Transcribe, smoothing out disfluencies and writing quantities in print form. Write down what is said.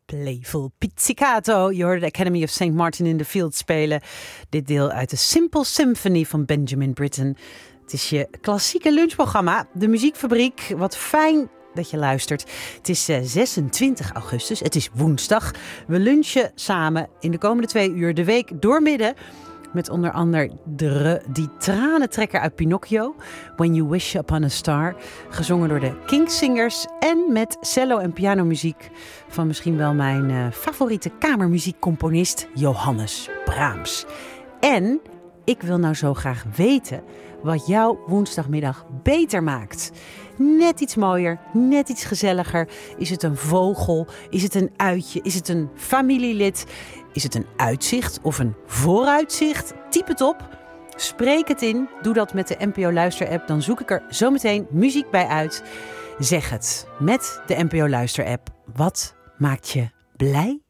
Playful Pizzicato. Je hoorde de Academy of St. Martin in the Fields spelen. Dit deel uit de Simple Symphony van Benjamin Britten. Het is je klassieke lunchprogramma, De Muziekfabriek. Wat fijn dat je luistert. Het is 26 augustus, het is woensdag. We lunchen samen in de komende 2 uur de week doormidden. Met onder andere die tranentrekker uit Pinocchio, When You Wish Upon a Star, gezongen door de Kingsingers en met cello- en pianomuziek van misschien wel mijn favoriete kamermuziekcomponist Johannes Brahms. En ik wil nou zo graag weten wat jouw woensdagmiddag beter maakt. Net iets mooier, net iets gezelliger. Is het een vogel? Is het een uitje? Is het een familielid? Is het een uitzicht of een vooruitzicht? Typ het op, spreek het in. Doe dat met de NPO Luister-app. Dan zoek ik er zometeen muziek bij uit. Zeg het met de NPO Luister-app. Wat maakt je blij?